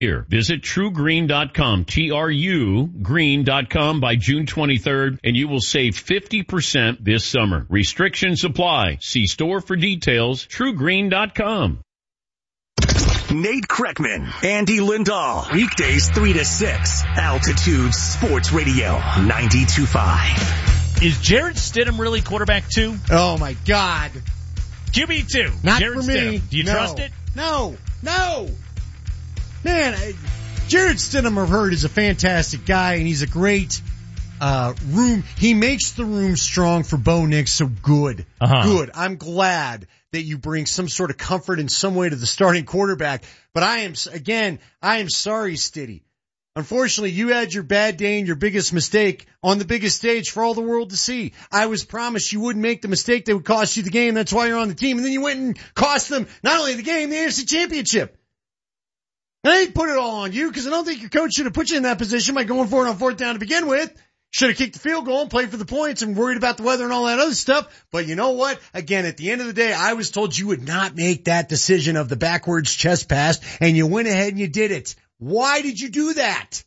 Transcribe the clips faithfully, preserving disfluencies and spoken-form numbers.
Here, visit true green dot com, T R U green dot com by June twenty-third, and you will save fifty percent this summer. Restrictions apply. See store for details, true green dot com. Nate Kreckman, Andy Lindahl, weekdays three to six, Altitude Sports Radio, ninety-two point five. Is Jarrett Stidham really quarterback two? Oh, my God. Q B two. Not Jarrett for me. Stidham. Do you no. trust it? No. No. Man, I, Jarrett Stidham, I've heard, is a fantastic guy, and he's a great uh room. He makes the room strong for Bo Nix, so good. Uh-huh. Good. I'm glad that you bring some sort of comfort in some way to the starting quarterback. But I am, again, I am sorry, Stiddy. Unfortunately, you had your bad day and your biggest mistake on the biggest stage for all the world to see. I was promised you wouldn't make the mistake that would cost you the game. That's why you're on the team. And then you went and cost them not only the game, the A F C Championship. And I didn't put it all on you because I don't think your coach should have put you in that position by going for it on fourth down to begin with. Should have kicked the field goal and played for the points and worried about the weather and all that other stuff. But you know what? Again, at the end of the day, I was told you would not make that decision of the backwards chest pass, and you went ahead and you did it. Why did you do that?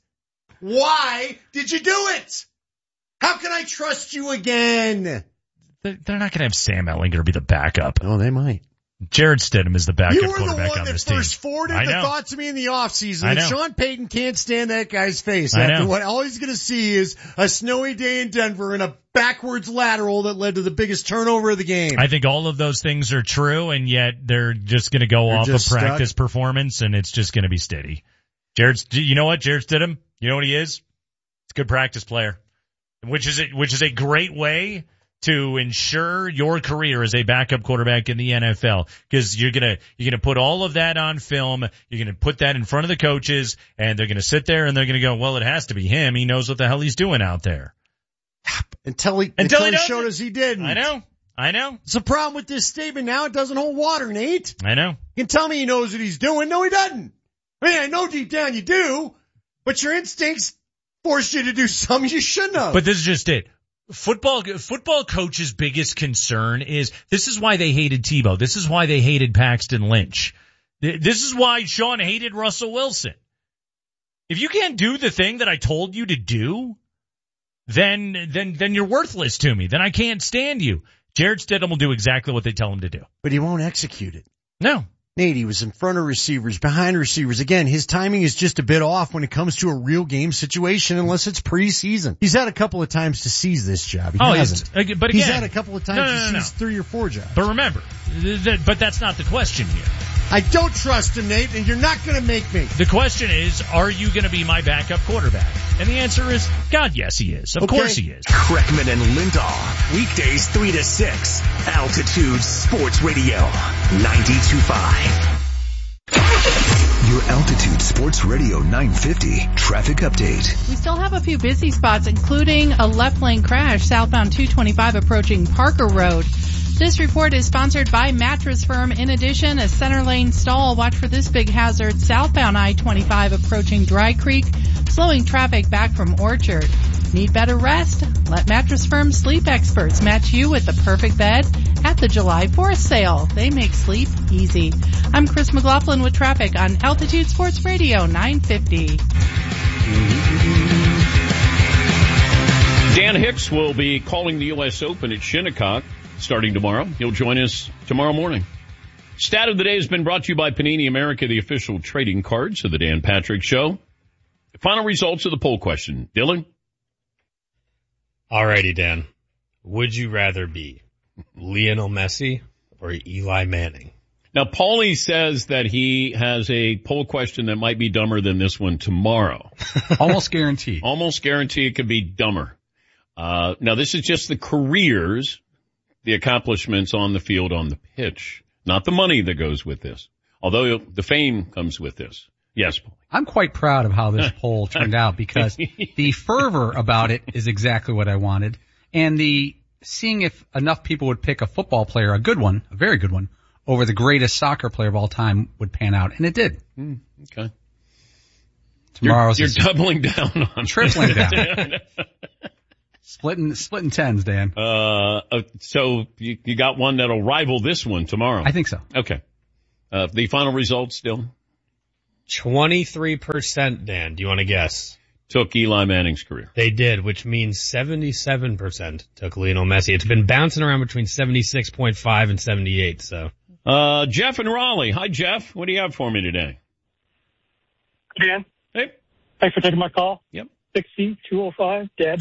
Why did you do it? How can I trust you again? They're not going to have Sam Ehlinger be the backup. Oh, they might. Jared Stidham is the backup you were quarterback the one on that this team. first forwarded I the know. thought to me in the offseason. I And know. Sean Payton can't stand that guy's face. I After know. what all he's going to see is a snowy day in Denver and a backwards lateral that led to the biggest turnover of the game. I think all of those things are true, and yet they're just going to go They're off of just stuck. practice performance, and it's just going to be steady. Jared, you know what? Jared Stidham, you know what he is? He's a good practice player, which is a, which is a great way to ensure your career as a backup quarterback in the N F L, because you're gonna you're gonna put all of that on film. You're gonna put that in front of the coaches, and they're gonna sit there and they're gonna go, "Well, it has to be him. He knows what the hell he's doing out there." Until he, Until until he he doesn't. showed us he didn't. I know, I know, It's a problem with this statement now. It doesn't hold water, Nate. I know. You can tell me he knows what he's doing. No, he doesn't. I mean, I know deep down you do, but your instincts force you to do something you shouldn't have. But this is just it. Football, football coach's biggest concern is, this is why they hated Tebow. This is why they hated Paxton Lynch. This is why Sean hated Russell Wilson. If you can't do the thing that I told you to do, then, then, then you're worthless to me. Then I can't stand you. Jared Stidham will do exactly what they tell him to do. But he won't execute it. No. Nate, he was in front of receivers, behind receivers. Again, his timing is just a bit off when it comes to a real game situation unless it's preseason. He's had a couple of times to seize this job. He Oh, hasn't. he's, but again, He's had a couple of times no, no, to no, no. seize three or four jobs. But remember, th- th- but that's not the question here. I don't trust him, Nate, and you're not going to make me. The question is, are you going to be my backup quarterback? And the answer is, God, yes, he is. Of Okay. course he is. Kreckman and Lindahl, weekdays three to six, Altitude Sports Radio, ninety-two point five. Your Altitude Sports Radio nine fifty traffic update. We still have a few busy spots, including a left lane crash southbound two twenty-five approaching Parker Road. This report is sponsored by Mattress Firm. In addition, a center lane stall. Watch for this big hazard southbound I twenty-five approaching Dry Creek, slowing traffic back from Orchard. Need better rest? Let Mattress Firm sleep experts match you with the perfect bed at the July fourth sale. They make sleep easy. I'm Chris McLaughlin with traffic on Altitude Sports Radio nine fifty. Dan Hicks will be calling the U S Open at Shinnecock starting tomorrow. He'll join us tomorrow morning. Stat of the day has been brought to you by Panini America, the official trading cards of the Dan Patrick Show. Final results of the poll question. Dylan? Alrighty, Dan. Would you rather be Lionel Messi or Eli Manning? Now, Paulie says that he has a poll question that might be dumber than this one tomorrow. Almost guaranteed. Almost guarantee it could be dumber. Uh, now, this is just the careers, the accomplishments on the field, on the pitch, not the money that goes with this. Although the fame comes with this. Yes, Paulie. I'm quite proud of how this poll turned out because the fervor about it is exactly what I wanted. And the seeing if enough people would pick a football player, a good one, a very good one, over the greatest soccer player of all time would pan out. And it did. Mm, okay. Tomorrow's You're, you're doubling down on tripling down. Splitting, splitting tens, Dan. Uh, uh, so you, you got one that'll rival this one tomorrow. I think so. Okay. Uh, the final results still? twenty-three percent, Dan. Do you want to guess? Took Eli Manning's career. They did, which means seventy-seven percent took Lionel Messi. It's been bouncing around between seventy-six point five and seventy-eight, so. Uh, Jeff in Raleigh. Hi, Jeff. What do you have for me today? Dan. Hey. Thanks for taking my call. Yep. sixty, two oh five, Dad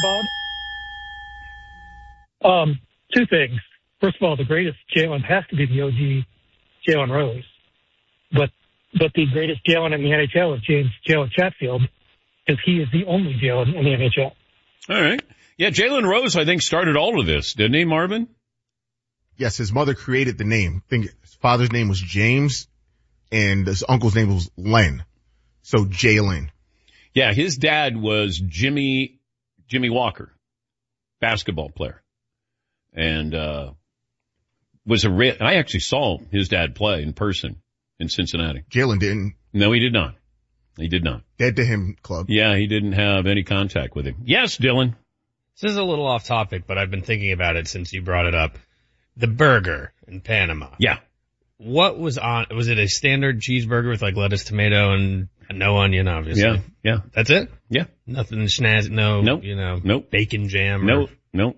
Bod. Um, two things. First of all, the greatest Jalen has to be the O G Jalen Rose. But, but the greatest Jalen in the N H L is James Jalen Chatfield, because he is the only Jalen in the N H L. All right. Yeah, Jalen Rose, I think, started all of this, didn't he, Marvin? Yes, his mother created the name. I think his father's name was James, and his uncle's name was Len. So Jalen. Yeah, his dad was Jimmy Jimmy Walker, basketball player, and uh was a re- I actually saw his dad play in person in Cincinnati. Jalen didn't. No, he did not. He did not. Dead to him club. Yeah, he didn't have any contact with him. Yes, Dylan. This is a little off topic, but I've been thinking about it since you brought it up. The burger in Panama. Yeah. What was on, was it a standard cheeseburger with like lettuce, tomato, and no onion, obviously? Yeah, yeah. That's it? Yeah. Nothing snazzy, no, Nope. you know, Nope. bacon jam? No, or no.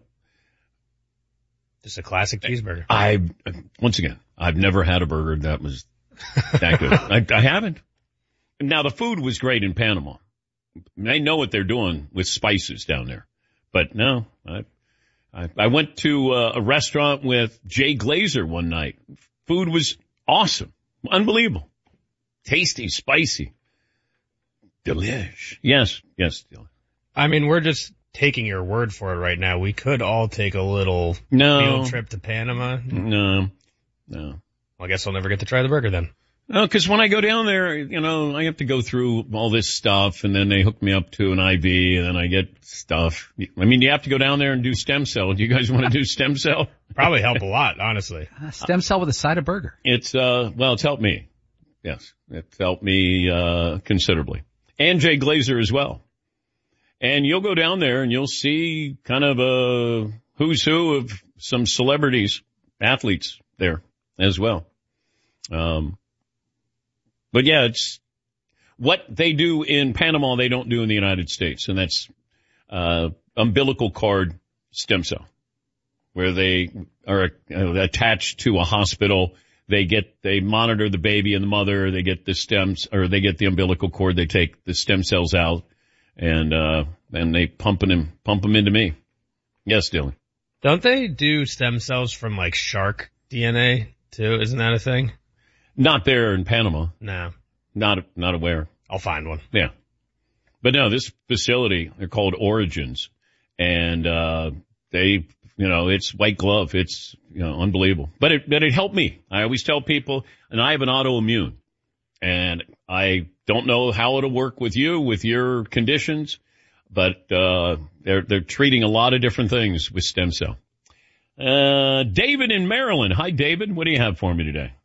Just a classic cheeseburger. I, once again, I've never had a burger that was that good. I, I haven't. Now, the food was great in Panama. They know what they're doing with spices down there. But no, I, I, I went to uh, a restaurant with Jay Glazer one night. Food was awesome. Unbelievable. Tasty, spicy. Delish. Yes, yes. I mean, we're just taking your word for it right now. We could all take a little No. field trip to Panama. No, no. Well, I guess I'll never get to try the burger then. No, because when I go down there, you know, I have to go through all this stuff, and then they hook me up to an I V, and then I get stuff. I mean, you have to go down there and do stem cell. Do you guys want to do stem cell? Probably help a lot, honestly. Uh, stem cell with a side of burger. It's, uh, well, it's helped me. Yes, it's helped me, uh, considerably. And Jay Glazer as well. And you'll go down there and you'll see kind of a who's who of some celebrities, athletes there as well. Um, But yeah, it's what they do in Panama, they don't do in the United States. And that's, uh, umbilical cord stem cell, where they are uh, attached to a hospital. They get, they monitor the baby and the mother. They get the stems, or they get the umbilical cord. They take the stem cells out and, uh, and they pump them, pump them into me. Yes, Dylan. Don't they do stem cells from like shark D N A too? Isn't that a thing? Not there in Panama. No. Not, not aware. I'll find one. Yeah. But no, this facility, they're called Origins, and, uh, they, you know, it's white glove. It's, you know, unbelievable. But it, but it helped me. I always tell people, and I have an autoimmune, and I don't know how it'll work with you, with your conditions, but, uh, they're, they're treating a lot of different things with stem cell. Uh, David in Maryland. Hi, David. What do you have for me today?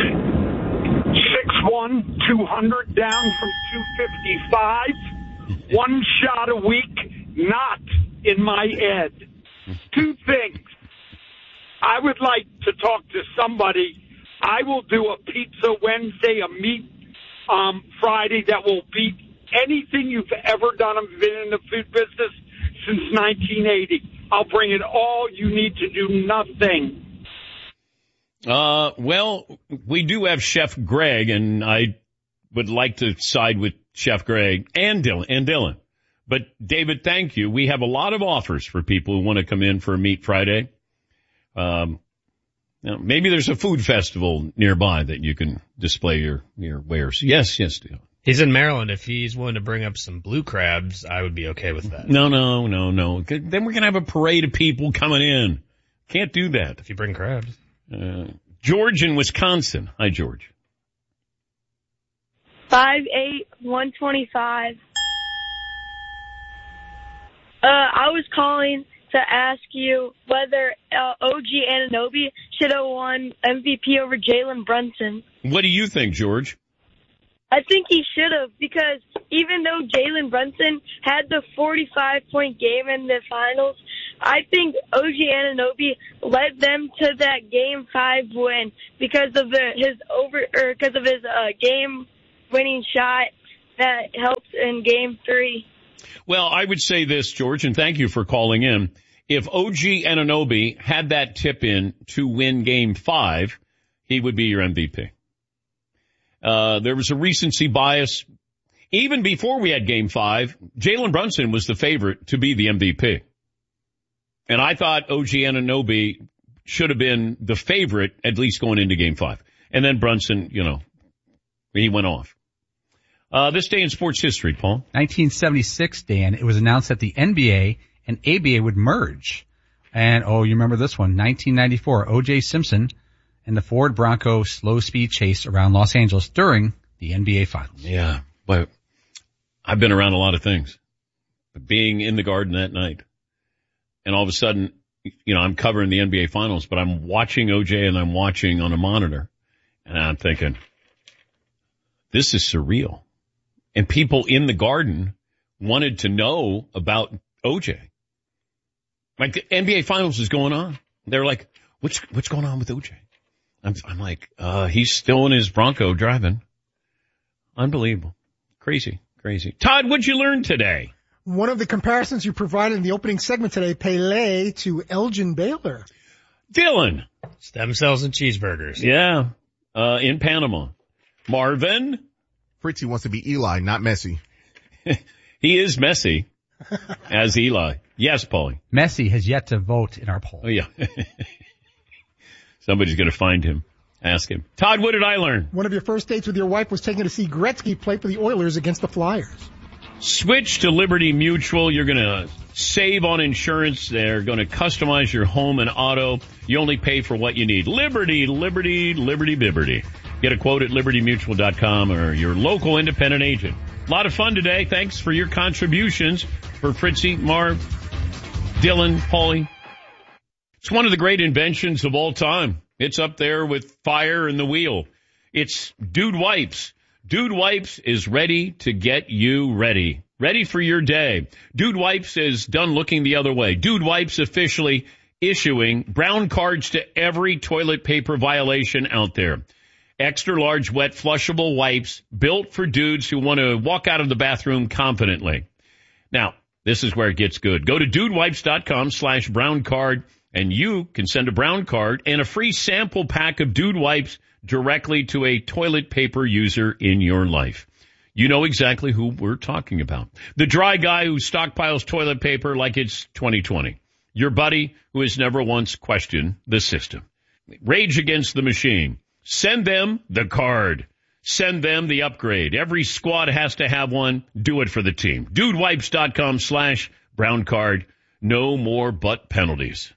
One, two hundred down from two fifty-five. One shot a week, not in my head. Two things. I would like to talk to somebody. I will do a pizza Wednesday, a meat um, Friday that will beat anything you've ever done. I've been in the food business since nineteen eighty. I'll bring it all. You need to do nothing. Uh, well, we do have Chef Greg, and I would like to side with Chef Greg and Dylan, and Dylan. But David, thank you. We have a lot of offers for people who want to come in for a Meat Friday. Um, now maybe there's a food festival nearby that you can display your, your wares. Yes, yes, Dylan. He's in Maryland. If he's willing to bring up some blue crabs, I would be okay with that. No, no, no, no. Then we're going to have a parade of people coming in. Can't do that. If you bring crabs. Uh, George in Wisconsin. Hi, George. Five eight one twenty five. Uh, I was calling to ask you whether uh, O G Anunoby should have won M V P over Jalen Brunson. What do you think, George? I think he should have, because even though Jalen Brunson had the forty-five point game in the finals, I think O G Anunoby led them to that game five win because of the, his over or because of his uh, game winning shot that helps in game three. Well, I would say this, George, and thank you for calling in. If O G Anunoby had that tip in to win game five, he would be your M V P. Uh, there was a recency bias. Even before we had game five, Jalen Brunson was the favorite to be the M V P. And I thought O G Anunoby should have been the favorite, at least going into game five. And then Brunson, you know, he went off. Uh, this day in sports history, Paul. nineteen seventy-six, Dan, it was announced that the N B A and A B A would merge. And, oh, you remember this one, nineteen ninety-four, O J Simpson and the Ford Bronco slow speed chase around Los Angeles during the N B A Finals. Yeah, but I've been around a lot of things. But being in the Garden that night, and all of a sudden, you know, I'm covering the N B A Finals, but I'm watching O J and I'm watching on a monitor, and I'm thinking, this is surreal. And people in the Garden wanted to know about O J. Like, the N B A Finals is going on. They're like, what's, what's going on with O J? I'm, I'm like, uh, he's still in his Bronco driving. Unbelievable. Crazy, crazy. Todd, what'd you learn today? One of the comparisons you provided in the opening segment today, Pele to Elgin Baylor. Dylan. Stem cells and cheeseburgers. Yeah, uh, in Panama. Marvin. Fritzy wants to be Eli, not Messi. He is Messi as Eli. Yes, Paulie. Messi has yet to vote in our poll. Oh, yeah. Somebody's going to find him. Ask him. Todd, what did I learn? One of your first dates with your wife was taken to see Gretzky play for the Oilers against the Flyers. Switch to Liberty Mutual. You're going to save on insurance. They're going to customize your home and auto. You only pay for what you need. Liberty, Liberty, Liberty, Bibberty. Get a quote at liberty mutual dot com or your local independent agent. A lot of fun today. Thanks for your contributions for Fritzy, Marv, Dylan, Paulie. It's one of the great inventions of all time. It's up there with fire and the wheel. It's Dude Wipes. Dude Wipes is ready to get you ready. Ready for your day. Dude Wipes is done looking the other way. Dude Wipes officially issuing brown cards to every toilet paper violation out there. Extra large wet flushable wipes built for dudes who want to walk out of the bathroom confidently. Now, this is where it gets good. Go to dudewipes.com slash brown card and you can send a brown card and a free sample pack of Dude Wipes directly to a toilet paper user in your life. You know exactly who we're talking about. The dry guy who stockpiles toilet paper like it's twenty twenty. Your buddy who has never once questioned the system. Rage Against the Machine. Send them the card. Send them the upgrade. Every squad has to have one. Do it for the team. Dudewipes.com slash brown card. No more butt penalties.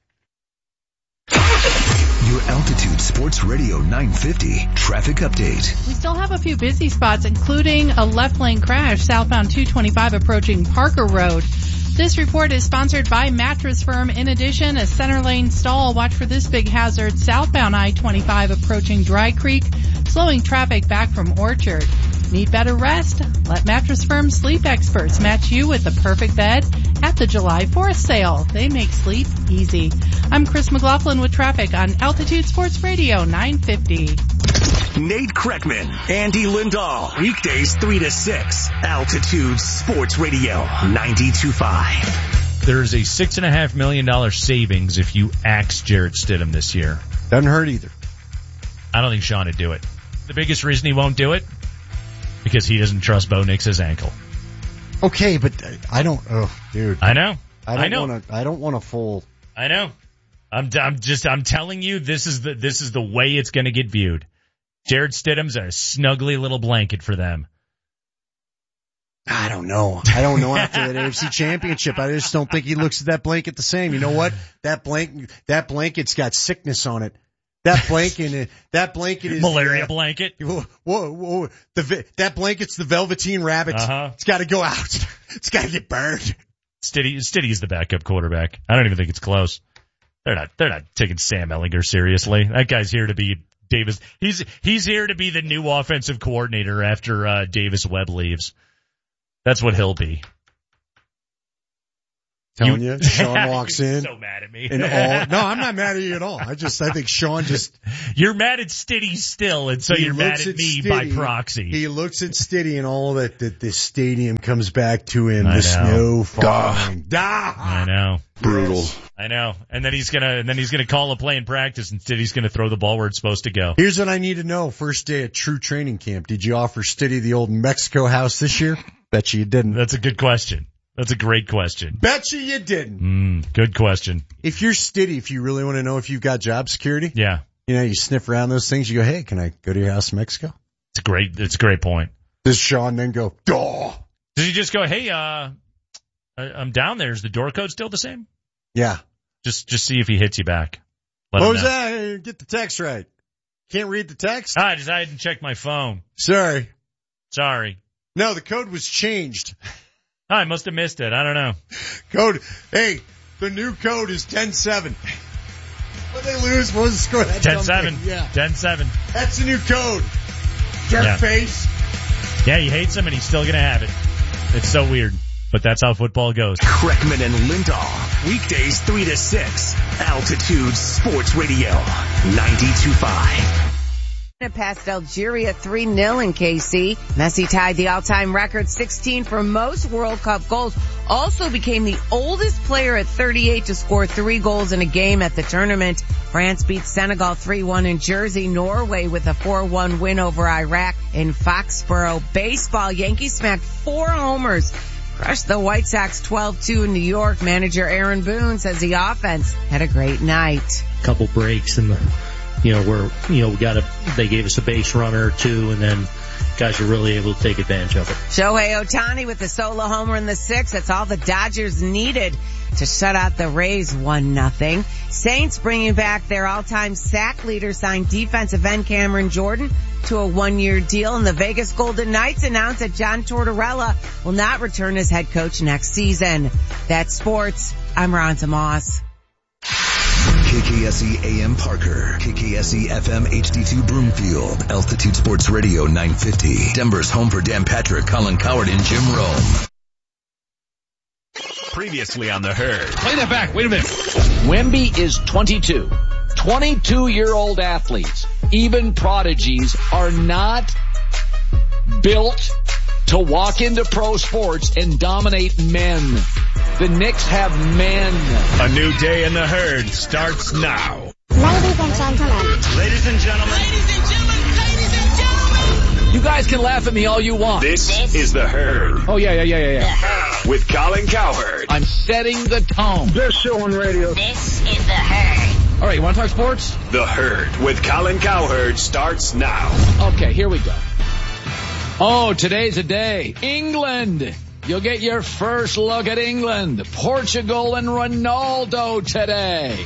Your Altitude Sports Radio nine fifty traffic update. We still have a few busy spots, including a left lane crash southbound two twenty-five approaching Parker Road. This report is sponsored by Mattress Firm. In addition, a center lane stall. Watch for this big hazard southbound I twenty-five approaching Dry Creek, slowing traffic back from Orchard. Need better rest? Let Mattress Firm sleep experts match you with the perfect bed at the July fourth sale. They make sleep easy. I'm Chris McLaughlin with traffic on Altitude Sports Radio nine fifty. Nate Kreckman, Andy Lindahl, weekdays three to six, Altitude Sports Radio ninety-two point five. There's a six and a half million dollar savings if you axe Jarrett Stidham this year. Doesn't hurt either. I don't think Sean would do it. The biggest reason he won't do it? Because he doesn't trust Bo Nix's ankle. Okay, but I don't, oh, dude. I know. I don't I know. want to, I don't want to full. I know. I'm, I'm just, I'm telling you, this is the, this is the way it's going to get viewed. Jarrett Stidham's a snuggly little blanket for them. I don't know. I don't know after that A F C championship. I just don't think he looks at that blanket the same. You know what? That blanket, that blanket's got sickness on it. That blanket, that blanket is malaria uh, blanket. Whoa, whoa, whoa. The that blanket's the Velveteen Rabbit. Uh-huh. It's got to go out. It's got to get burned. Stiddy, Stiddy's the backup quarterback. I don't even think it's close. They're not. They're not taking Sam Ehlinger seriously. That guy's here to be Davis. He's he's here to be the new offensive coordinator after uh, Davis Webb leaves. That's what he'll be. Telling you, Sean walks in. So mad at me. And all, no, I'm not mad at you at all. I just, I think Sean just. You're mad at Stiddy still, and so you're mad at, at me Stiddy, by proxy. He looks at Stiddy and all that, that the stadium comes back to him. I the know. snow falling. Duh. I know. Brutal. I know. And then he's gonna, and then he's gonna call a play in practice, and Stiddy's gonna throw the ball where it's supposed to go. Here's what I need to know. First day at true training camp. Did you offer Stiddy the old Mexico house this year? Bet you you didn't. That's a good question. That's a great question. Bet you you didn't. Mm, good question. If you're Stiddy, if you really want to know if you've got job security, yeah, you know, you sniff around those things. You go, hey, can I go to your house in Mexico? It's a great. It's a great point. Does Sean then go, duh? Does he just go, hey, uh, I'm down there. Is the door code still the same? Yeah. Just, just see if he hits you back. Let what was that? Get the text right. Can't read the text? I just I didn't check my phone. Sorry. Sorry. No, the code was changed. I must have missed it. I don't know. Code. Hey, the new code is ten seven. What they lose? What was the score? ten seven. Yeah. ten seven. That's the new code. Jerk yeah. face. Yeah, he hates him and he's still going to have it. It's so weird. But that's how football goes. Kreckman and Lindahl. Weekdays three to six. Altitude Sports Radio. ninety-two point five. Past Algeria three nil in K C. Messi tied the all-time record sixteen for most World Cup goals. Also became the oldest player at thirty-eight to score three goals in a game at the tournament. France beat Senegal three one in Jersey. Norway with a four one win over Iraq in Foxborough. Baseball, Yankees smacked four homers. Crushed the White Sox twelve two in New York. Manager Aaron Boone says the offense had a great night. Couple breaks in the You know, we're, you know, we got a, they gave us a base runner or two, and then guys are really able to take advantage of it. Shohei Ohtani with the solo homer in the sixth. That's all the Dodgers needed to shut out the Rays one nothing. Saints bringing back their all-time sack leader, signed defensive end Cameron Jordan to a one-year deal. And the Vegas Golden Knights announced that John Tortorella will not return as head coach next season. That's sports. I'm Ronza Moss. K K S E A M Parker, K K S E F M H D two Broomfield, Altitude Sports Radio nine fifty, Denver's home for Dan Patrick, Colin Cowherd, and Jim Rome. Previously on The Herd. Play that back. Wait a minute. Wemby is twenty-two. twenty-two-year-old athletes, even prodigies, are not built to walk into pro sports and dominate men. The Knicks have men. A new day in The Herd starts now. Ladies and gentlemen. Ladies and gentlemen. Ladies and gentlemen. Ladies and gentlemen. You guys can laugh at me all you want. This, this is The Herd. Oh, yeah, yeah, yeah, yeah, yeah. With Colin Cowherd. I'm setting the tone. Best show on radio. This is The Herd. All right, you want to talk sports? The Herd with Colin Cowherd starts now. Okay, here we go. Oh, today's a day. England. You'll get your first look at England. Portugal and Ronaldo today.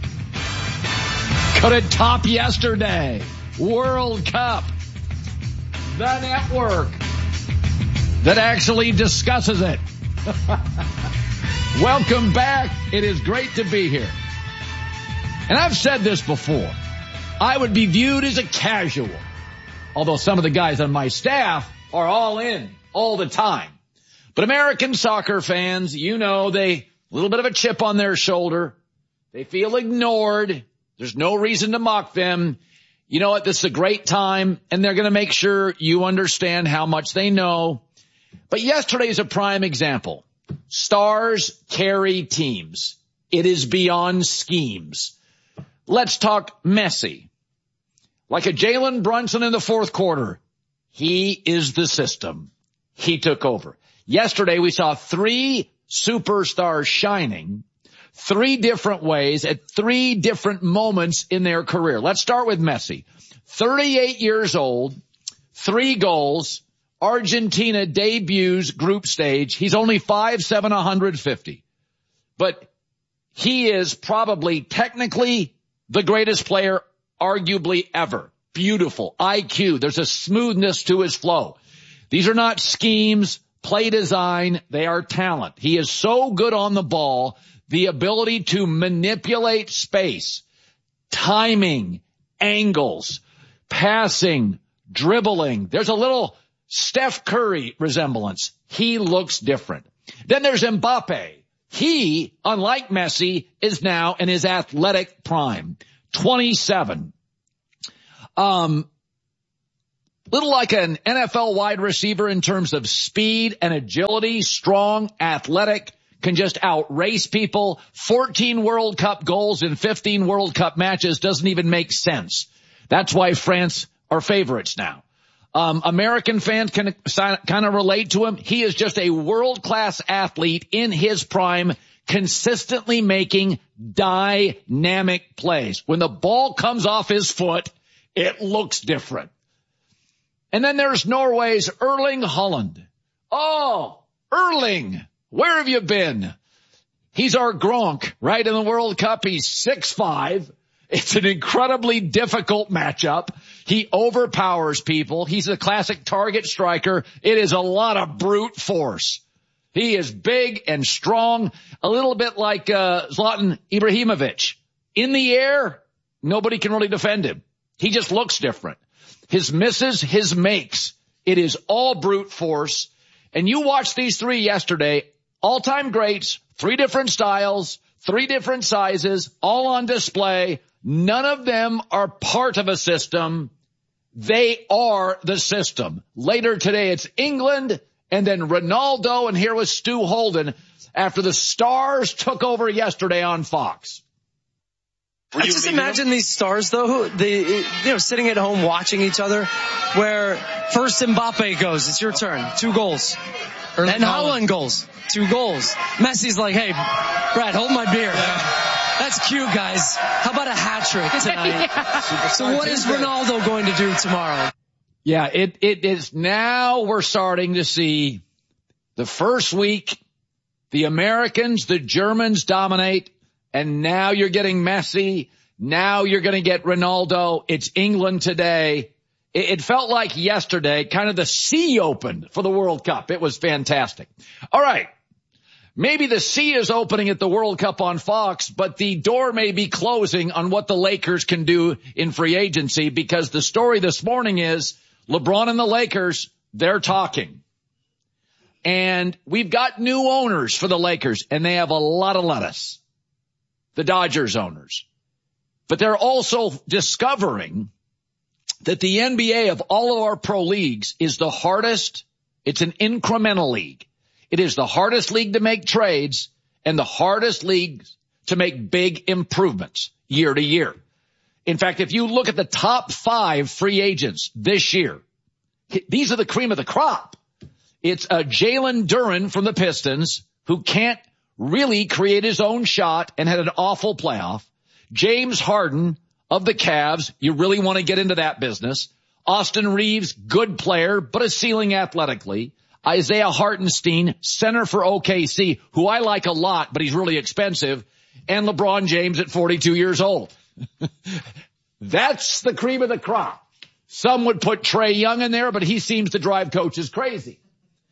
Could it top yesterday? World Cup. The network that actually discusses it. Welcome back. It is great to be here. And I've said this before. I would be viewed as a casual. Although some of the guys on my staff are all in all the time. But American soccer fans, you know, they, a little bit of a chip on their shoulder. They feel ignored. There's no reason to mock them. You know what? This is a great time, and they're going to make sure you understand how much they know. But yesterday's a prime example. Stars carry teams. It is beyond schemes. Let's talk Messi. Like a Jalen Brunson in the fourth quarter, he is the system. He took over. Yesterday we saw three superstars shining three different ways at three different moments in their career. Let's start with Messi. thirty-eight years old, three goals. Argentina debuts group stage. He's only five seven, one fifty. But he is probably technically the greatest player arguably ever. Beautiful. I Q. There's a smoothness to his flow. These are not schemes, play design. They are talent. He is so good on the ball. The ability to manipulate space, timing, angles, passing, dribbling. There's a little Steph Curry resemblance. He looks different. Then there's Mbappe, He, unlike Messi, is now in his athletic prime. twenty-seven. Um, little like an N F L wide receiver in terms of speed and agility, strong, athletic, can just outrace people. fourteen World Cup goals in fifteen World Cup matches doesn't even make sense. That's why France are favorites now. Um, American fans can kind of relate to him. He is just a world-class athlete in his prime, consistently making dynamic plays. When the ball comes off his foot, it looks different. And then there's Norway's Erling Haaland. Oh, Erling, where have you been? He's our Gronk, right, in the World Cup. He's six five. It's an incredibly difficult matchup. He overpowers people. He's a classic target striker. It is a lot of brute force. He is big and strong, a little bit like uh, Zlatan Ibrahimovic. In the air, nobody can really defend him. He just looks different. His misses, his makes. It is all brute force. And you watched these three yesterday, all-time greats, three different styles, three different sizes, all on display. None of them are part of a system. They are the system. Later today, it's England and then Ronaldo. And here was Stu Holden after the Stars took over yesterday on Fox. I just imagine them? These stars, though, who they, you know, sitting at home watching each other, where first Mbappe goes, it's your turn, two goals. Early and Haaland goals, two goals. Messi's like, hey, Brad, hold my beer. Yeah. That's cute, guys. How about a hat trick tonight? Yeah. So what is Ronaldo going to do tomorrow? Yeah, it, it is now we're starting to see the first week, the Americans, the Germans dominate, and now you're getting Messi. Now you're going to get Ronaldo. It's England today. It, it felt like yesterday, kind of the sea opened for the World Cup. It was fantastic. All right. Maybe the sea is opening at the World Cup on Fox, but the door may be closing on what the Lakers can do in free agency, because the story this morning is LeBron and the Lakers, they're talking. And we've got new owners for the Lakers, and they have a lot of lettuce. The Dodgers owners. But they're also discovering that the N B A of all of our pro leagues is the hardest. It's an incremental league. It is the hardest league to make trades and the hardest league to make big improvements year to year. In fact, if you look at the top five free agents this year, these are the cream of the crop. It's uh, Jalen Duren from the Pistons, who can't really create his own shot and had an awful playoff. James Harden of the Cavs. You really want to get into that business. Austin Reeves, good player, but a ceiling athletically. Isaiah Hartenstein, center for O K C, who I like a lot, but he's really expensive. And LeBron James at forty-two years old. That's the cream of the crop. Some would put Trae Young in there, but he seems to drive coaches crazy.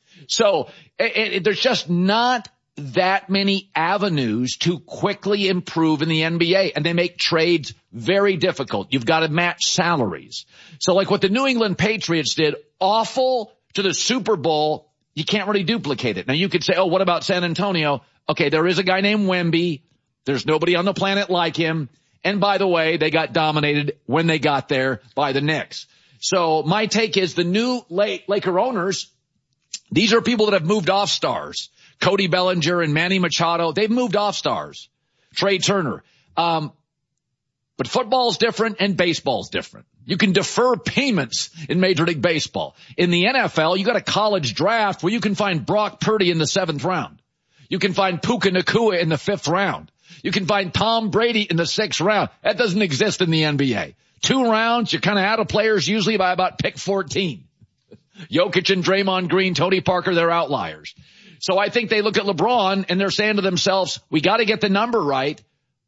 So it, it, there's just not that many avenues to quickly improve in the N B A, and they make trades very difficult. You've got to match salaries. So like what the New England Patriots did, awful to the Super Bowl, you can't really duplicate it. Now you could say, oh, what about San Antonio? Okay, there is a guy named Wemby. There's nobody on the planet like him. And by the way, they got dominated when they got there by the Knicks. So my take is the new Laker owners, these are people that have moved off stars. Cody Bellinger and Manny Machado, they've moved off stars. Trey Turner. Um, but football's different and baseball's different. You can defer payments in Major League Baseball. In the N F L, you got a college draft where you can find Brock Purdy in the seventh round. You can find Puka Nacua in the fifth round. You can find Tom Brady in the sixth round. That doesn't exist in the N B A. Two rounds, you're kind of out of players usually by about pick fourteen. Jokic and Draymond Green, Tony Parker, they're outliers. So I think they look at LeBron and they're saying to themselves, we got to get the number right.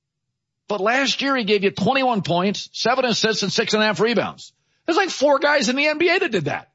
But last year he gave you twenty-one points, seven assists, and six and a half rebounds. There's like four guys in the N B A that did that.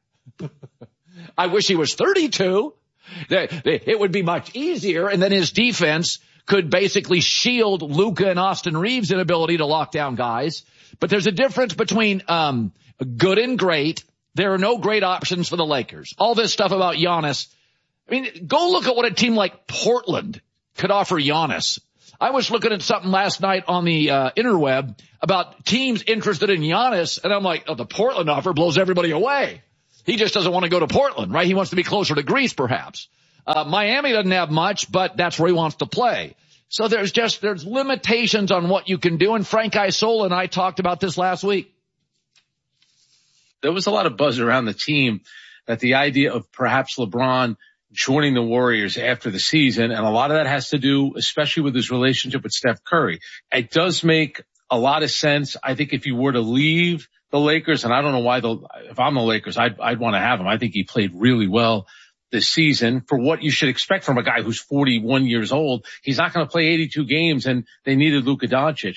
I wish he was thirty-two. It would be much easier, and then his defense could basically shield Luka and Austin Reeves' inability to lock down guys. But there's a difference between um good and great. There are no great options for the Lakers. All this stuff about Giannis. I mean, go look at what a team like Portland could offer Giannis. I was looking at something last night on the uh, interweb about teams interested in Giannis, and I'm like, oh, the Portland offer blows everybody away. He just doesn't want to go to Portland, right? He wants to be closer to Greece, perhaps. Uh, Miami doesn't have much, but that's where he wants to play. So there's just, there's limitations on what you can do, and Frank Isola and I talked about this last week. There was a lot of buzz around the team that the idea of perhaps LeBron joining the Warriors after the season, and a lot of that has to do, especially with his relationship with Steph Curry. It does make a lot of sense. I think if you were to leave the Lakers, and I don't know why the, if I'm the Lakers, I'd, I'd want to have him. I think he played really well this season for what you should expect from a guy who's forty-one years old. He's not going to play eighty-two games, and they needed Luka Doncic.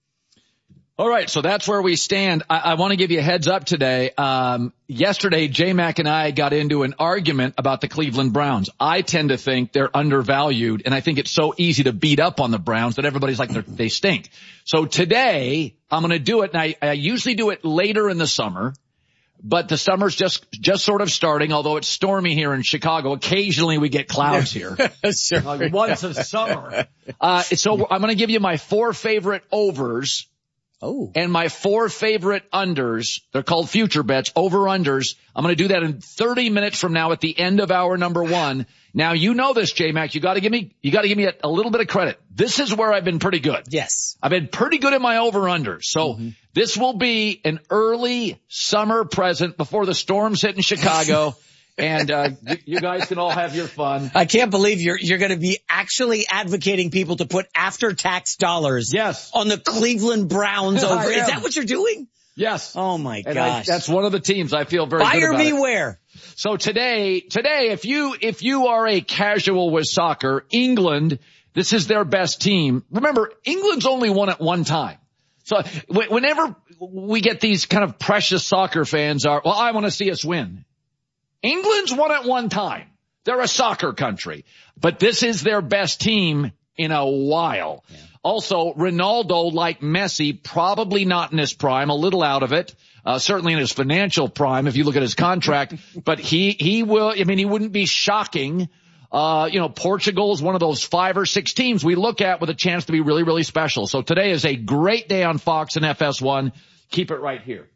All right, so that's where we stand. I, I want to give you a heads up today. Um, yesterday, J-Mac and I got into an argument about the Cleveland Browns. I tend to think they're undervalued, and I think it's so easy to beat up on the Browns that everybody's like, they stink. So today, I'm going to do it, and I, I usually do it later in the summer, but the summer's just just sort of starting, although it's stormy here in Chicago. Occasionally we get clouds here. Sure. Like once a summer. Uh, so I'm going to give you my four favorite overs. Oh. And my four favorite unders. They're called future bets, over-unders. I'm going to do that in thirty minutes from now at the end of hour number one. Now, you know this, J-Mac. You got to give me, you got to give me a, a little bit of credit. This is where I've been pretty good. Yes. I've been pretty good at my over-unders. So mm-hmm. This will be an early summer present before the storms hit in Chicago. And, uh, you, you guys can all have your fun. I can't believe you're, you're going to be actually advocating people to put after-tax dollars. Yes. On the Cleveland Browns over. I Is am. that what you're doing? Yes. Oh my and gosh. I, that's one of the teams I feel very Buyer good about. beware. So today, today, if you, if you are a casual with soccer, England, this is their best team. Remember, England's only won at one time. So whenever we get these kind of precious soccer fans are, well, I want to see us win. England's won at one time. They're a soccer country, but this is their best team in a while. Yeah. Also, Ronaldo, like Messi, probably not in his prime, a little out of it, uh, certainly in his financial prime if you look at his contract, but he, he will, I mean, he wouldn't be shocking. Uh, you know, Portugal is one of those five or six teams we look at with a chance to be really, really special. So today is a great day on Fox and F S one. Keep it right here.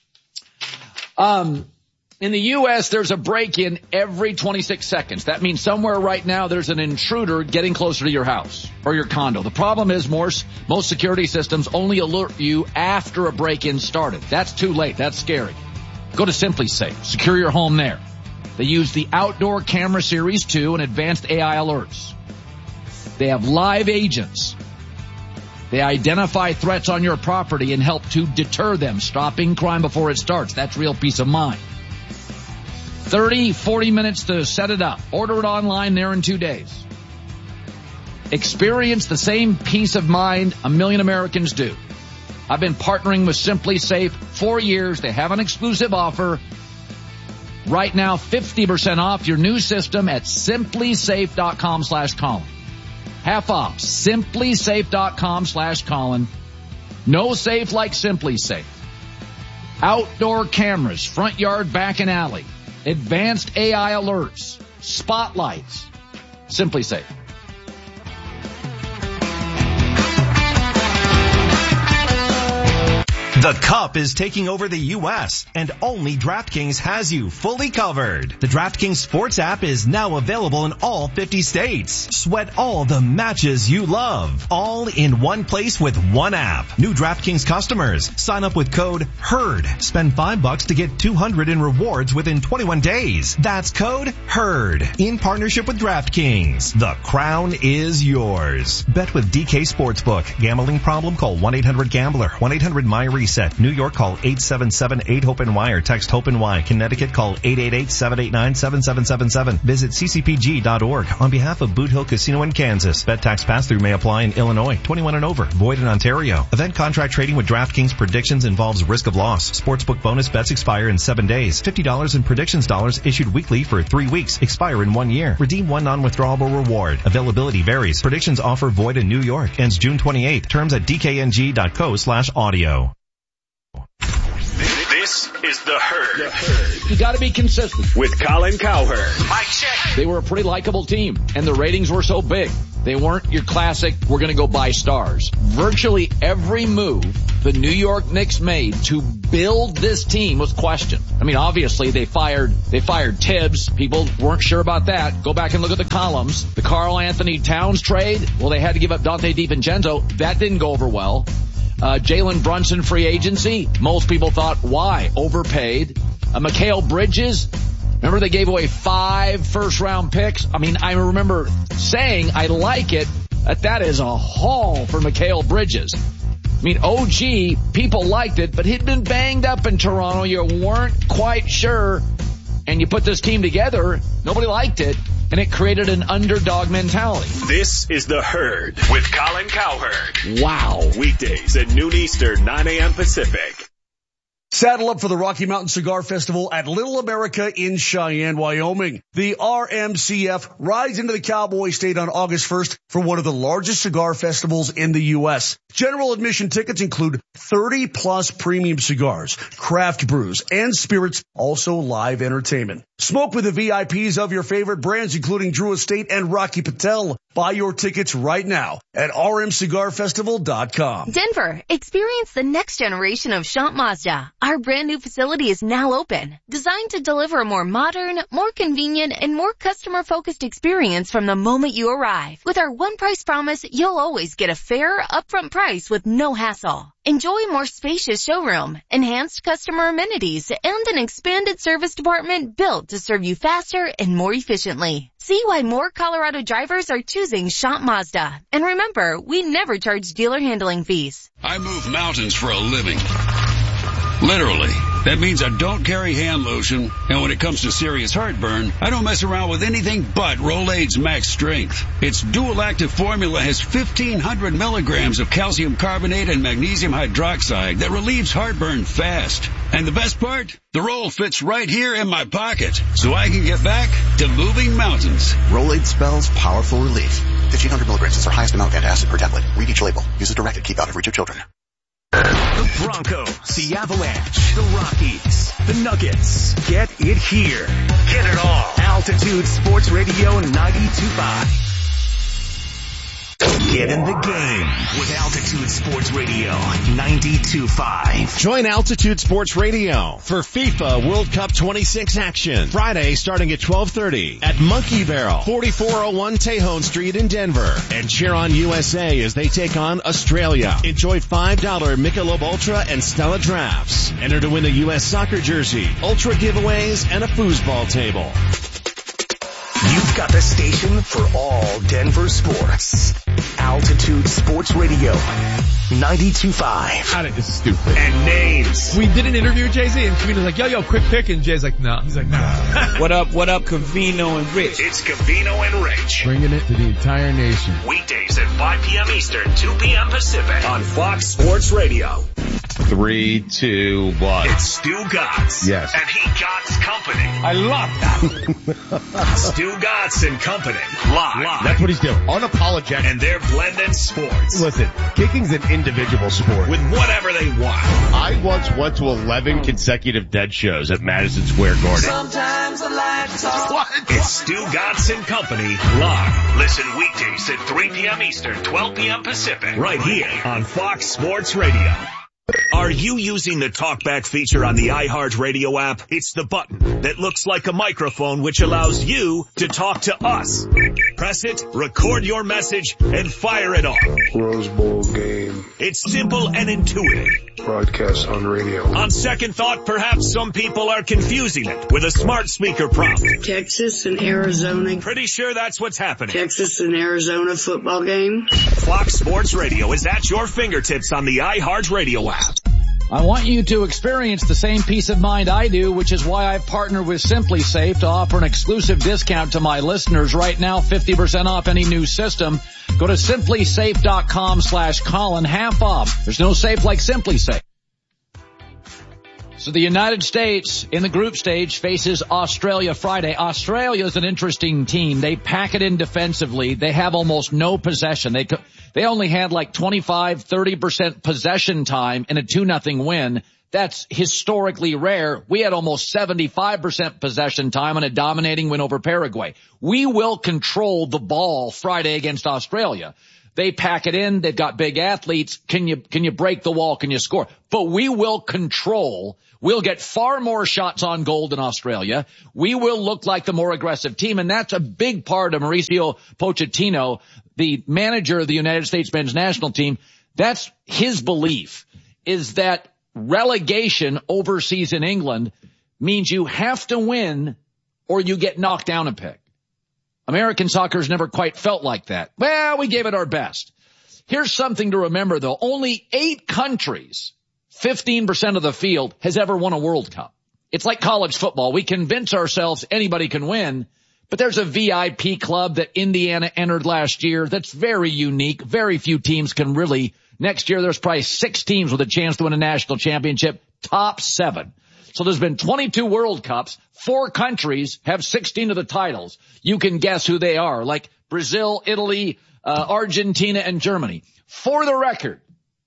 Um, In the U S, there's a break-in every twenty-six seconds. That means somewhere right now there's an intruder getting closer to your house or your condo. The problem is most, most security systems only alert you after a break-in started. That's too late. That's scary. Go to SimpliSafe. Secure your home there. They use the Outdoor Camera Series two and advanced A I alerts. They have live agents. They identify threats on your property and help to deter them, stopping crime before it starts. That's real peace of mind. thirty, forty minutes to set it up. Order it online there in two days. Experience the same peace of mind a million Americans do. I've been partnering with SimpliSafe for years. They have an exclusive offer. Right now, fifty percent off your new system at simplysafe.com slash Colin. Half off. Simplysafe.com slash Colin. No safe like SimpliSafe. Outdoor cameras, front yard, back and alley. Advanced A I alerts, spotlights, SimpliSafe. The Cup is taking over the U S, and only DraftKings has you fully covered. The DraftKings Sports app is now available in all fifty states. Sweat all the matches you love, all in one place with one app. New DraftKings customers, sign up with code HERD. Spend five bucks to get two hundred in rewards within twenty-one days. That's code HERD. In partnership with DraftKings. The crown is yours. Bet with D K Sportsbook. Gambling problem? Call one eight hundred gambler. one eight hundred my reset. New York, call eight seven seven eight hope N Y or text HOPE-NY. Connecticut, call eight eight eight seven eight nine seven seven seven seven. Visit c c p g dot org. On behalf of Boot Hill Casino in Kansas, bet tax pass-through may apply in Illinois. twenty-one and over. Void in Ontario. Event contract trading with DraftKings predictions involves risk of loss. Sportsbook bonus bets expire in seven days. fifty dollars in predictions dollars issued weekly for three weeks. Expire in one year. Redeem one non-withdrawable reward. Availability varies. Predictions offer void in New York. Ends June twenty-eighth. Terms at d k n g dot co slash audio. This is is The Herd. The Herd. You got to be consistent. With Colin Cowherd. Mike check. They were a pretty likable team, and the ratings were so big. They weren't your classic, we're going to go buy stars. Virtually every move the New York Knicks made to build this team was questioned. I mean, obviously they fired, they fired Tibbs. People weren't sure about that. Go back and look at the columns. The Karl Anthony Towns trade, well, they had to give up Dante DiVincenzo. That didn't go over well. Uh, Jalen Brunson free agency. Most people thought, why? Overpaid. Uh, Mikal Bridges. Remember they gave away five first round picks? I mean, I remember saying I like it, that that is a haul for Mikal Bridges. I mean, O G, people liked it, but he'd been banged up in Toronto. You weren't quite sure. And you put this team together, nobody liked it, and it created an underdog mentality. This is The Herd with Colin Cowherd. Wow. Weekdays at noon Eastern, nine a.m. Pacific. Saddle up for the Rocky Mountain Cigar Festival at Little America in Cheyenne, Wyoming. The R M C F rides into the Cowboy State on August first for one of the largest cigar festivals in the U S. General admission tickets include thirty plus premium cigars, craft brews, and spirits, also live entertainment. Smoke with the V I Ps of your favorite brands, including Drew Estate and Rocky Patel. Buy your tickets right now at r m cigar festival dot com. Denver, experience the next generation of Shant Mazda. Our brand new facility is now open, designed to deliver a more modern, more convenient, and more customer-focused experience from the moment you arrive. With our one price promise, you'll always get a fair, upfront price with no hassle. Enjoy a more spacious showroom, enhanced customer amenities, and an expanded service department built to serve you faster and more efficiently. See why more Colorado drivers are choosing Shant Mazda. And remember, we never charge dealer handling fees. I move mountains for a living. Literally. That means I don't carry hand lotion, and when it comes to serious heartburn, I don't mess around with anything but Rolaids Max Strength. Its dual active formula has fifteen hundred milligrams of calcium carbonate and magnesium hydroxide that relieves heartburn fast. And the best part? The roll fits right here in my pocket, so I can get back to moving mountains. Rolaids spells powerful relief. fifteen hundred milligrams is our highest amount of antacid per tablet. Read each label. Use as directed. Keep out of reach of children. The Broncos, the Avalanche, the Rockies, the Nuggets. Get it here. Get it all. Altitude Sports Radio ninety-two point five. Get in the game with Altitude Sports Radio ninety-two point five. Join Altitude Sports Radio for FIFA World Cup twenty-six action. Friday starting at twelve thirty at Monkey Barrel, forty-four oh one Tejon Street in Denver. And cheer on U S A as they take on Australia. Enjoy five dollars Michelob Ultra and Stella drafts. Enter to win a U S soccer jersey, Ultra giveaways, and a foosball table. You've got the station for all Denver sports. Altitude Sports Radio ninety-two point five. God, it is stupid. And names. We did an interview with Jay-Z, and Cavino's like, yo, yo, quick pick, and Jay's like, nah. He's like, nah. What up, what up, Cavino and Rich? It's Cavino and Rich. Bringing it to the entire nation. Weekdays at five p.m. Eastern, two p.m. Pacific on Fox Sports Radio. Three, two, one. It's Stu Gotts. Yes. And he Gotts Company. I love that. Stu Gotts and Company. Live. Live. That's what he's doing. Unapologetic. And they're blending sports. Listen, kicking's an individual sport. With whatever they want. I once went to eleven consecutive dead shows at Madison Square Garden. Sometimes I like to talk. What? It's Stu Gotts and Company. Live. Listen weekdays at three p.m. Eastern, twelve p.m. Pacific. Right here on Fox Sports Radio. Are you using the TalkBack feature on the iHeartRadio app? It's the button that looks like a microphone which allows you to talk to us. Press it, record your message, and fire it off. Rose Bowl game. It's simple and intuitive. Broadcast on radio. On second thought, perhaps some people are confusing it with a smart speaker prompt. Texas and Arizona. Pretty sure that's what's happening. Texas and Arizona football game. Fox Sports Radio is at your fingertips on the iHeartRadio app. I want you to experience the same peace of mind I do, which is why I've partnered with Simply Safe to offer an exclusive discount to my listeners right now, fifty percent off any new system. Go to simply safe dot com slash Colin, half off. There's no safe like Simply Safe. So the United States in the group stage faces Australia Friday. Australia is an interesting team. They pack it in defensively. They have almost no possession. They They only had like twenty-five, thirty percent possession time in a two nothing win. That's historically rare. We had almost seventy-five percent possession time and a dominating win over Paraguay. We will control the ball Friday against Australia. They pack it in. They've got big athletes. Can you, can you break the wall? Can you score? But we will control. We'll get far more shots on goal than Australia. We will look like the more aggressive team. And that's a big part of Mauricio Pochettino, the manager of the United States men's national team. That's his belief, is that relegation overseas in England means you have to win or you get knocked down a peg. American soccer's never quite felt like that. Well, we gave it our best. Here's something to remember, though. Only eight countries, fifteen percent of the field, has ever won a World Cup. It's like college football. We convince ourselves anybody can win, but there's a V I P club that Indiana entered last year that's very unique. Very few teams can really. Next year, there's probably six teams with a chance to win a national championship, top seven. So there's been twenty-two World Cups. Four countries have sixteen of the titles. You can guess who they are, like Brazil, Italy, uh, Argentina, and Germany. For the record,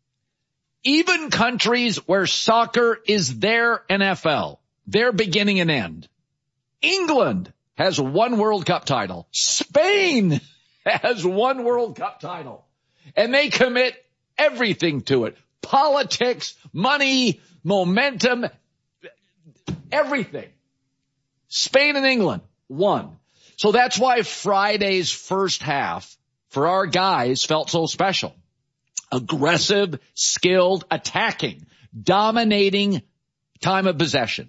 even countries where soccer is their N F L, their beginning and end. England has one World Cup title. Spain has one World Cup title. And they commit everything to it. Politics, money, momentum, everything. Spain and England won. So that's why Friday's first half for our guys felt so special. Aggressive, skilled, attacking, dominating time of possession.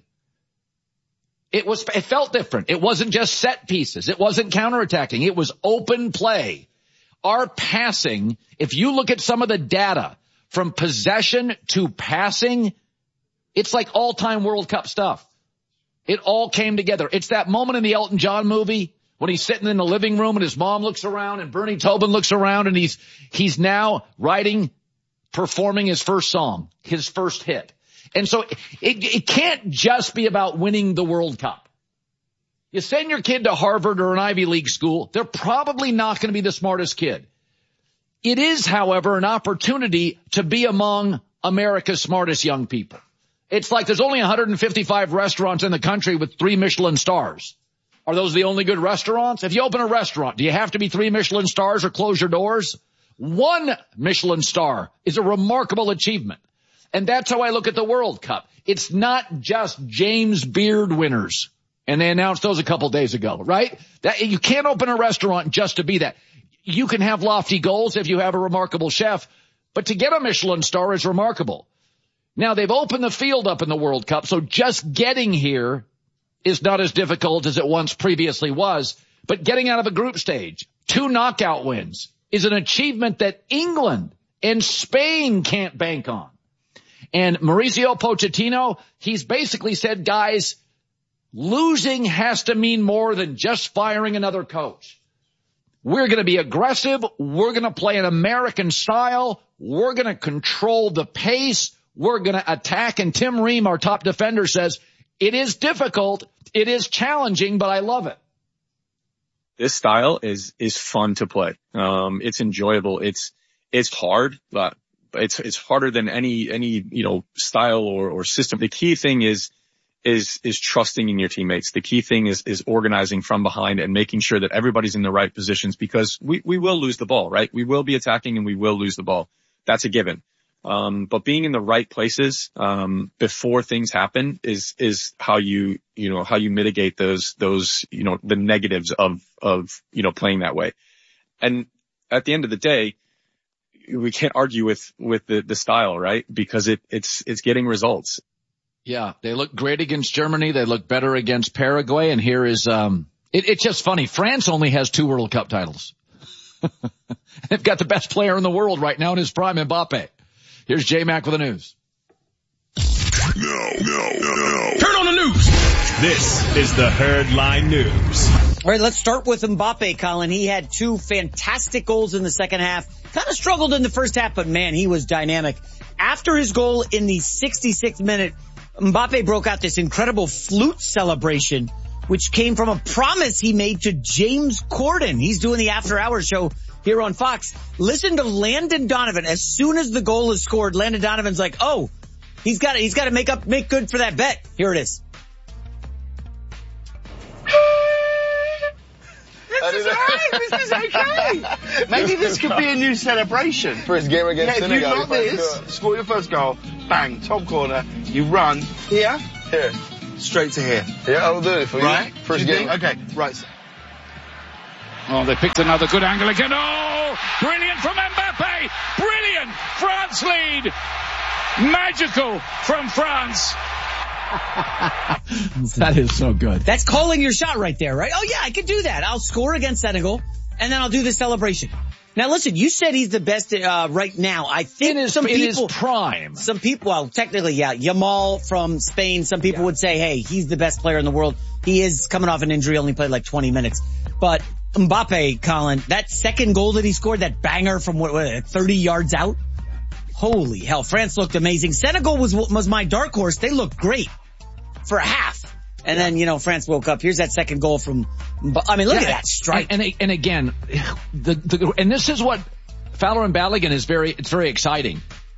It was, it felt different. It wasn't just set pieces. It wasn't counterattacking. It was open play. Our passing, if you look at some of the data from possession to passing, it's like all-time World Cup stuff. It all came together. It's that moment in the Elton John movie when he's sitting in the living room and his mom looks around and Bernie Taupin looks around and he's, he's now writing, performing his first song, his first hit. And so it, it can't just be about winning the World Cup. You send your kid to Harvard or an Ivy League school, they're probably not going to be the smartest kid. It is, however, an opportunity to be among America's smartest young people. It's like there's only one hundred fifty-five restaurants in the country with three Michelin stars. Are those the only good restaurants? If you open a restaurant, do you have to be three Michelin stars or close your doors? One Michelin star is a remarkable achievement. And that's how I look at the World Cup. It's not just James Beard winners. And they announced those a couple days ago, right? That, you can't open a restaurant just to be that. You can have lofty goals if you have a remarkable chef, but to get a Michelin star is remarkable. Now, they've opened the field up in the World Cup, so just getting here is not as difficult as it once previously was. But getting out of a group stage, two knockout wins, is an achievement that England and Spain can't bank on. And Mauricio Pochettino, he's basically said, guys, losing has to mean more than just firing another coach. We're going to be aggressive. We're going to play an American style. We're going to control the pace. We're going to attack. And Tim Ream, our top defender, says, it is difficult. It is challenging, but I love it. This style is, is fun to play. Um, it's enjoyable. It's, it's hard, but it's, it's harder than any, any, you know, style or, or system. The key thing is, is, is trusting in your teammates. The key thing is, is organizing from behind and making sure that everybody's in the right positions, because we, we will lose the ball, right? We will be attacking and we will lose the ball. That's a given. Um, but being in the right places, um, before things happen is, is how you, you know, how you mitigate those, those, you know, the negatives of, of, you know, playing that way. And at the end of the day, we can't argue with, with the, the style, right? Because it, it's, it's getting results. Yeah. They look great against Germany. They look better against Paraguay. And here is, um, it, it's just funny. France only has two World Cup titles. They've got the best player in the world right now in his prime, Mbappe. Here's J-Mac with the news. No, no, no. Turn on the news. This is the Herdline News. All right, let's start with Mbappe, Colin. He had two fantastic goals in the second half. Kind of struggled in the first half, but man, he was dynamic. After his goal in the sixty-sixth minute, Mbappe broke out this incredible flute celebration, which came from a promise he made to James Corden. He's doing the After Hours show here on Fox. Listen to Landon Donovan. As soon as the goal is scored, Landon Donovan's like, oh, He's got to, he's got to make up, make good for that bet. Here it is. This is alright, this is okay. Maybe this could be a new celebration. For his game against yeah, Senegal. If you knock this, goal. score your first goal, bang, top corner, you run here, here, straight to here. Yeah, I'll do it for right? you. First game. Think? Okay, right. Oh, they picked another good angle again. Oh, brilliant from Mbappe. Brilliant. France lead. Magical from France. That is so good. That's calling your shot right there, right? Oh yeah, I could do that. I'll score against Senegal, and then I'll do the celebration. Now listen, you said he's the best uh, right now. I think in his, some in people, his prime. Some people, well, technically, yeah, Yamal from Spain. Some people yeah. would say, hey, he's the best player in the world. He is coming off an injury, only played like twenty minutes. But Mbappe, Colin, that second goal that he scored, that banger from what, what thirty yards out. Holy hell, France looked amazing. Senegal was was my dark horse. They looked great for a half. And yeah. then, you know, France woke up. Here's that second goal from, I mean, look yeah, at that strike. And, and, and again, the, the, and this is what Fowler and Balogun is very, it's very exciting.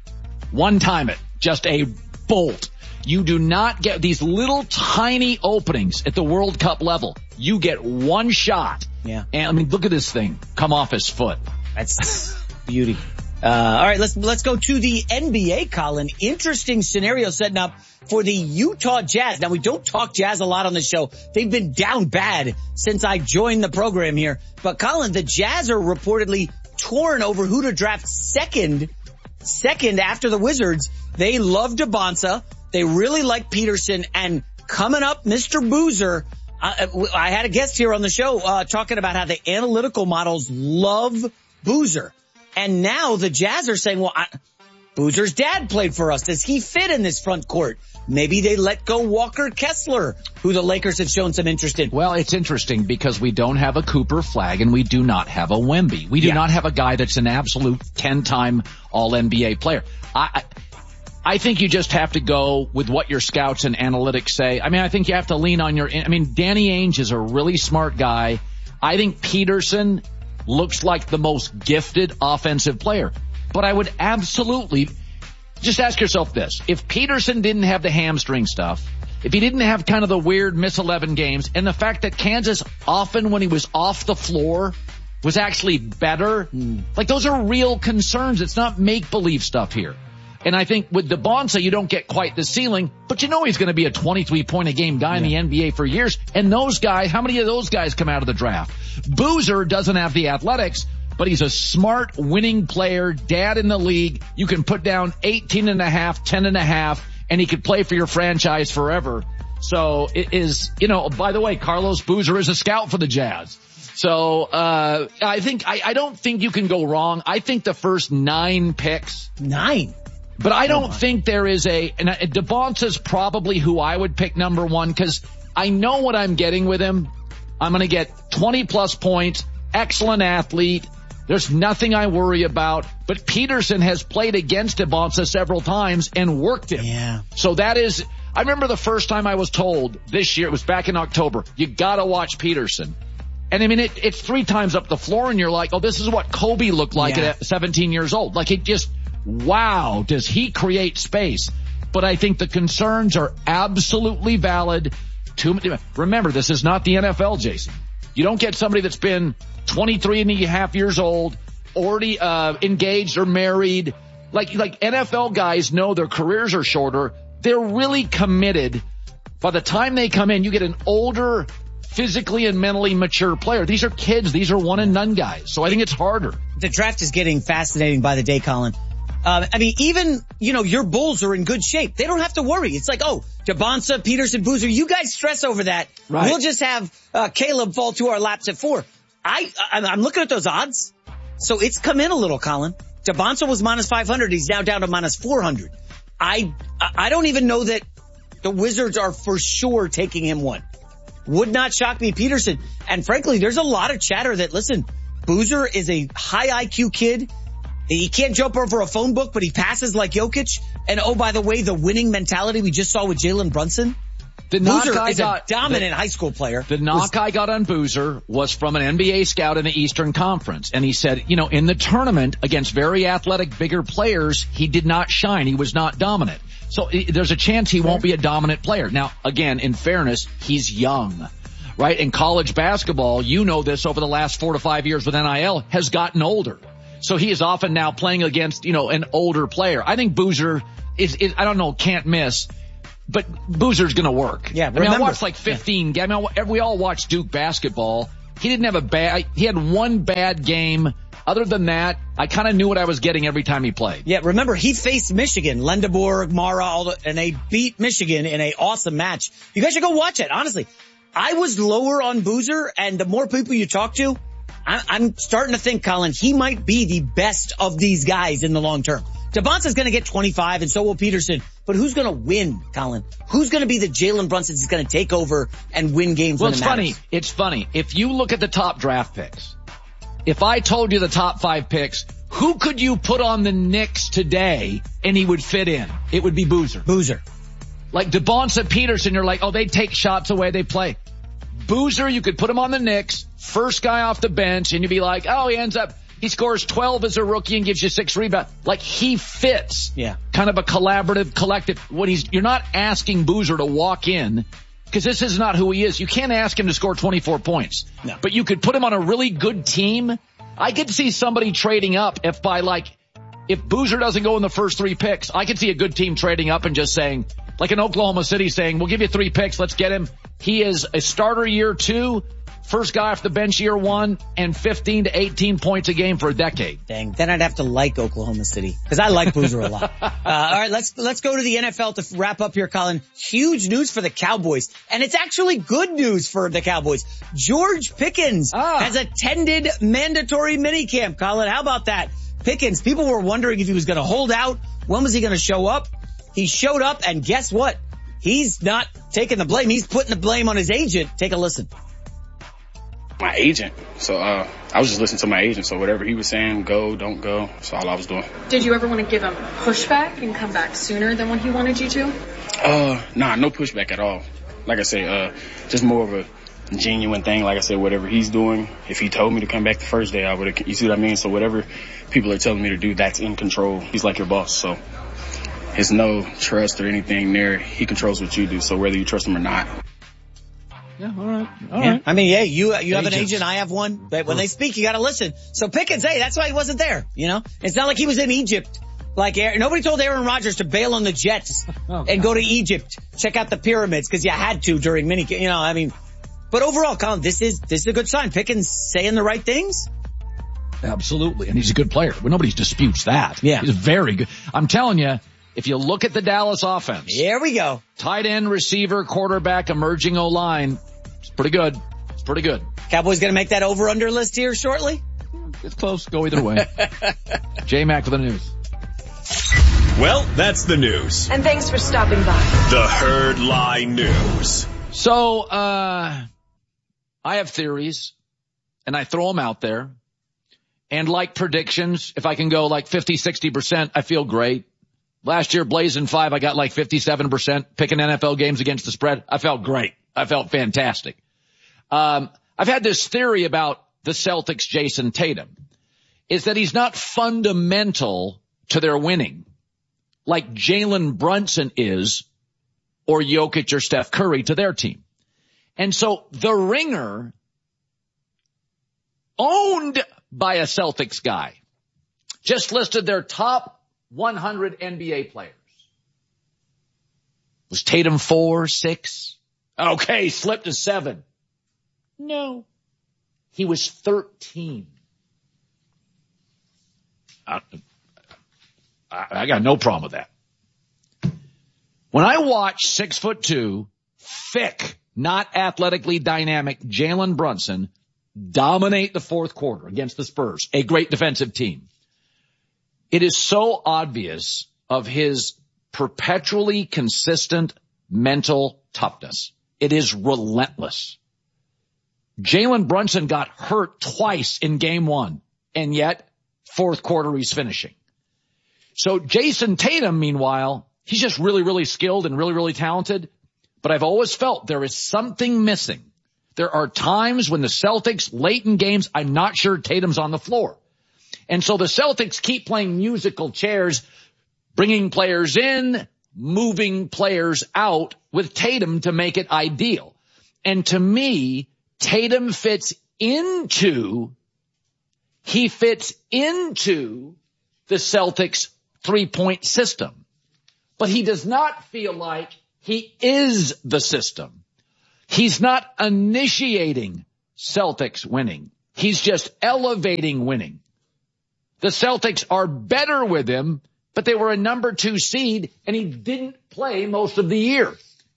One time it, just a bolt. You do not get these little tiny openings at the World Cup level. You get one shot. Yeah. And I mean, look at this thing come off his foot. That's beauty. Uh, all right, let's, let's go to the N B A, Colin. Interesting scenario setting up for the Utah Jazz. Now, we don't talk Jazz a lot on the show. They've been down bad since I joined the program here. But Colin, the Jazz are reportedly torn over who to draft second, second after the Wizards. They love DeBonsa. They really like Peterson. And coming up, Mister Boozer, I, I had a guest here on the show, uh, talking about how the analytical models love Boozer. And now the Jazz are saying, well, I, Boozer's dad played for us. Does he fit in this front court? Maybe they let go Walker Kessler, who the Lakers have shown some interest in. Well, it's interesting because we don't have a Cooper Flag and we do not have a Wemby. We do yeah. not have a guy that's an absolute ten-time All N B A player. I, I I think you just have to go with what your scouts and analytics say. I mean, I think you have to lean on your, I mean, Danny Ainge is a really smart guy. I think Peterson looks like the most gifted offensive player. But I would absolutely just ask yourself this. If Peterson didn't have the hamstring stuff, if he didn't have kind of the weird miss eleven games, and the fact that Kansas often when he was off the floor was actually better, mm. like those are real concerns. It's not make-believe stuff here. And I think with DeBonsa, you don't get quite the ceiling, but you know he's going to be a twenty-three point a game guy yeah. in the N B A for years. And those guys, how many of those guys come out of the draft? Boozer doesn't have the athletics, but he's a smart winning player, dad in the league. You can put down eighteen and a half, ten and a half, and he could play for your franchise forever. So it is, you know, by the way, Carlos Boozer is a scout for the Jazz. So, uh, I think, I, I don't think you can go wrong. I think the first nine picks. Nine? But I don't think there is a, and DeBonsa's probably who I would pick number one because I know what I'm getting with him. I'm going to get twenty plus points, excellent athlete. There's nothing I worry about. But Peterson has played against DeBonsa several times and worked him. Yeah. So that is, I remember the first time I was told this year, it was back in October, you got to watch Peterson. And I mean, it, it's three times up the floor and you're like, oh, this is what Kobe looked like yeah. at seventeen years old. Like it just, wow, does he create space? But I think the concerns are absolutely valid. Too many. Remember, this is not the N F L, Jason. You don't get somebody that's been twenty-three and a half years old, already uh engaged or married. Like like N F L guys know their careers are shorter. They're really committed. By the time they come in, you get an older, physically and mentally mature player. These are kids. These are one and none guys. So I think it's harder. The draft is getting fascinating by the day, Colin. Uh, I mean, even, you know, your Bulls are in good shape. They don't have to worry. It's like, oh, DeBonsa, Peterson, Boozer, you guys stress over that. Right. We'll just have uh, Caleb fall to our laps at four. I, I'm looking at those odds. So it's come in a little, Colin. DeBonsa was minus five hundred. He's now down to minus four hundred. I, I don't even know that the Wizards are for sure taking him one. Would not shock me, Peterson. And frankly, there's a lot of chatter that, listen, Boozer is a high I Q kid. He can't jump over a phone book, but he passes like Jokic. And oh, by the way, the winning mentality we just saw with Jalen Brunson. The knock Boozer I is got, a dominant the, high school player. The knock was, I got on Boozer was from an N B A scout in the Eastern Conference. And he said, you know, in the tournament against very athletic, bigger players, he did not shine. He was not dominant. So there's a chance he won't be a dominant player. Now, again, in fairness, he's young, right? In college basketball, you know this over the last four to five years with N I L, has gotten older. So he is often now playing against, you know, an older player. I think Boozer is, is I don't know, can't miss. But Boozer's gonna work. Yeah, remember, I mean, I watched like fifteen games. I mean, we all watched Duke basketball. He didn't have a bad, he had one bad game. Other than that, I kind of knew what I was getting every time he played. Yeah, remember, he faced Michigan, Lendeborg, Mara, all the, and they beat Michigan in a awesome match. You guys should go watch it, honestly. I was lower on Boozer, and the more people you talk to, I, I'm starting to think, Colin, he might be the best of these guys in the long term. Devonta's going to get twenty-five, and so will Peterson. But who's going to win, Colin? Who's going to be the Jalen Brunsons who's going to take over and win games well, when it it's matters? funny. It's funny. If you look at the top draft picks, if I told you the top five picks, who could you put on the Knicks today and he would fit in? It would be Boozer. Boozer. Like Devonta Peterson, you're like, oh, they take shots away, they play. Boozer, you could put him on the Knicks, first guy off the bench, and you'd be like, oh, he ends up, he scores twelve as a rookie and gives you six rebounds. Like, he fits. Yeah. Kind of a collaborative, collective. When he's, you're not asking Boozer to walk in, because this is not who he is. You can't ask him to score twenty-four points. No. But you could put him on a really good team. I could see somebody trading up if by like, if Boozer doesn't go in the first three picks, I could see a good team trading up and just saying, like in Oklahoma City saying, we'll give you three picks, let's get him. He is a starter year two, first guy off the bench year one, and fifteen to eighteen points a game for a decade. Dang, then I'd have to like Oklahoma City, because I like Boozer a lot. Uh, all right, let's let's go to the N F L to wrap up here, Colin. Huge news for the Cowboys, and it's actually good news for the Cowboys. George Pickens ah. has attended mandatory minicamp, Colin. How about that? Pickens, people were wondering if he was going to hold out. When was he going to show up? He showed up, and guess what? He's not taking the blame. He's putting the blame on his agent. Take a listen. My agent. So, uh, I was just listening to my agent. So whatever he was saying, go, don't go. That's all I was doing. Did you ever want to give him pushback and come back sooner than when he wanted you to? Uh, nah, no pushback at all. Like I say, uh, just more of a genuine thing. Like I said, whatever he's doing, if he told me to come back the first day, I would have, you see what I mean? So whatever people are telling me to do, that's in control. He's like your boss. So there's no trust or anything there. He controls what you do. So whether you trust him or not. Yeah, all right. All yeah. right. I mean, yeah, you, you have Agents. an agent, I have one, but when they speak, you gotta listen. So Pickens, hey, that's why he wasn't there, you know? It's not like he was in Egypt. Like, nobody told Aaron Rodgers to bail on the Jets oh, and go to Egypt, check out the pyramids, cause you had to during mini, you know, I mean, but overall, Colin, this is, this is a good sign. Pickens saying the right things. Absolutely. And he's a good player. Well, nobody disputes that. Yeah. He's very good. I'm telling you, if you look at the Dallas offense. Here we go. Tight end, receiver, quarterback, emerging O-line. It's pretty good. It's pretty good. Cowboys gonna make that over-under list here shortly? It's close. Go either way. J-Mac for the news. Well, that's the news. And thanks for stopping by. The Herd Lie News. So, uh, I have theories, and I throw them out there. And like predictions, if I can go like fifty, sixty percent, I feel great. Last year, Blazing Five, I got like fifty-seven percent picking N F L games against the spread. I felt great. I felt fantastic. Um, I've had this theory about the Celtics' Jason Tatum, is that he's not fundamental to their winning like Jalen Brunson is or Jokic or Steph Curry to their team. And so the Ringer, owned by a Celtics guy, just listed their top one hundred N B A players. Was Tatum four, six? Okay, slipped to seven. No. He was thirteen. I, I, I got no problem with that. When I watch six foot two, thick, not athletically dynamic Jalen Brunson dominate the fourth quarter against the Spurs, a great defensive team, it is so obvious of his perpetually consistent mental toughness. It is relentless. Jalen Brunson got hurt twice in game one, and yet fourth quarter he's finishing. So Jason Tatum, meanwhile, he's just really, really skilled and really, really talented, but I've always felt there is something missing. There are times when the Celtics, late in games, I'm not sure Tatum's on the floor. And so the Celtics keep playing musical chairs, bringing players in, moving players out with Tatum to make it ideal. And to me, Tatum fits into, he fits into the Celtics three-point system. But he does not feel like he is the system. He's not initiating Celtics winning. He's just elevating winning. The Celtics are better with him, but they were a number two seed, and he didn't play most of the year.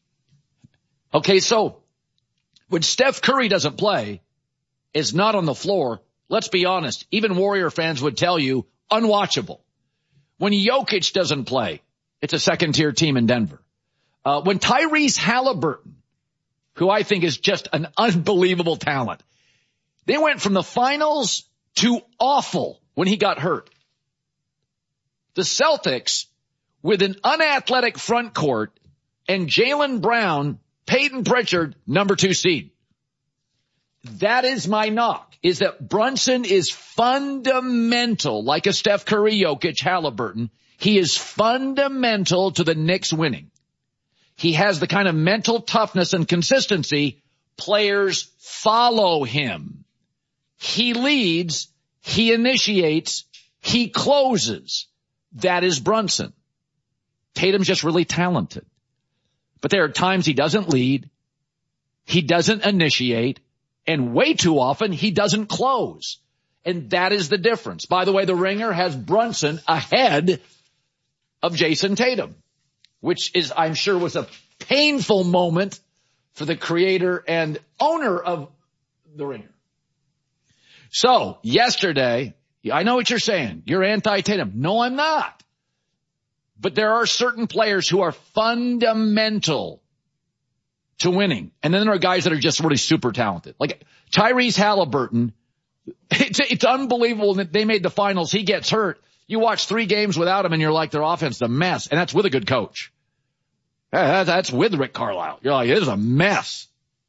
Okay, so when Steph Curry doesn't play, is not on the floor, let's be honest, even Warrior fans would tell you, unwatchable. When Jokic doesn't play, it's a second-tier team in Denver. Uh, when Tyrese Halliburton, who I think is just an unbelievable talent, they went from the finals to awful when he got hurt. The Celtics, with an unathletic front court and Jaylen Brown, Peyton Pritchard, number two seed. That is my knock, is that Brunson is fundamental, like a Steph Curry, Jokic, Halliburton. He is fundamental to the Knicks winning. He has the kind of mental toughness and consistency. Players follow him. He leads. He initiates. He closes. That is Brunson. Tatum's just really talented. But there are times he doesn't lead. He doesn't initiate. And way too often, he doesn't close. And that is the difference. By the way, the Ringer has Brunson ahead of Jason Tatum, which is, I'm sure, was a painful moment for the creator and owner of the Ringer. So, yesterday, I know what you're saying. You're anti-Tatum. No, I'm not. But there are certain players who are fundamental to winning. And then there are guys that are just really super talented. Like Tyrese Halliburton. It's, it's unbelievable that they made the finals. He gets hurt. You watch three games without him and you're like, their offense is a mess. And that's with a good coach. That's with Rick Carlisle. You're like, it is a mess.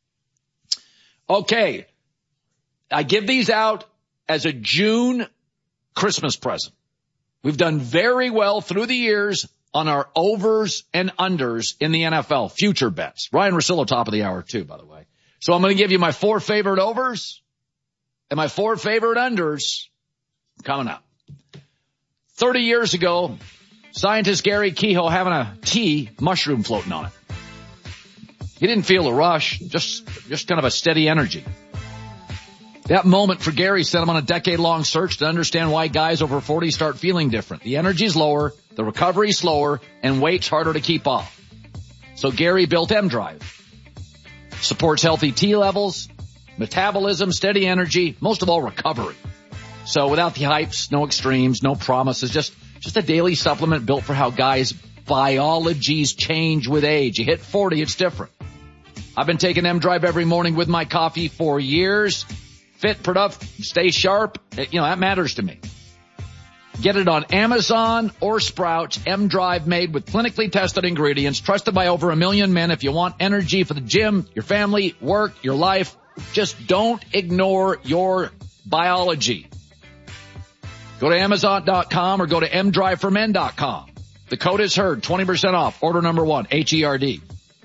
Okay. I give these out as a June Christmas present. We've done very well through the years on our overs and unders in the N F L, future bets. Ryan Russillo, top of the hour too, by the way. So I'm going to give you my four favorite overs and my four favorite unders coming up. thirty years ago, scientist Gary Kehoe having a tea, mushroom floating on it. He didn't feel a rush, just, just kind of a steady energy. That moment for Gary sent him on a decade-long search to understand why guys over forty start feeling different. The energy's lower, the recovery's slower, and weight's harder to keep off. So Gary built M-Drive. Supports healthy T levels, metabolism, steady energy, most of all recovery. So without the hypes, no extremes, no promises, just, just a daily supplement built for how guys' biologies change with age. You hit forty, it's different. I've been taking M-Drive every morning with my coffee for years. Fit, productive, stay sharp. You know, that matters to me. Get it on Amazon or Sprouts. M-Drive made with clinically tested ingredients, trusted by over a million men. If you want energy for the gym, your family, work, your life, just don't ignore your biology. Go to Amazon dot com or go to M drive for men dot com. The code is heard, twenty percent off. Order number one, H E R D.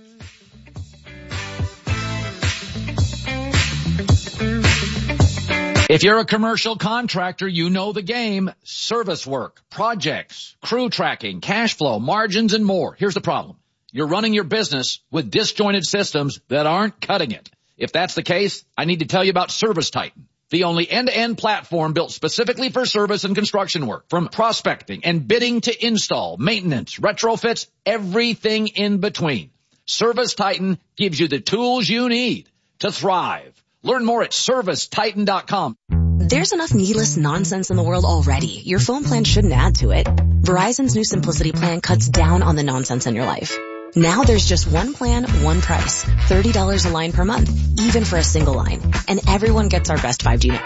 If you're a commercial contractor, you know the game. Service work, projects, crew tracking, cash flow, margins, and more. Here's the problem. You're running your business with disjointed systems that aren't cutting it. If that's the case, I need to tell you about ServiceTitan, the only end-to-end platform built specifically for service and construction work. From prospecting and bidding to install, maintenance, retrofits, everything in between. ServiceTitan gives you the tools you need to thrive. Learn more at service titan dot com. There's enough needless nonsense in the world already. Your phone plan shouldn't add to it. Verizon's new Simplicity plan cuts down on the nonsense in your life. Now there's just one plan, one price. thirty dollars a line per month, even for a single line. And everyone gets our best five G network.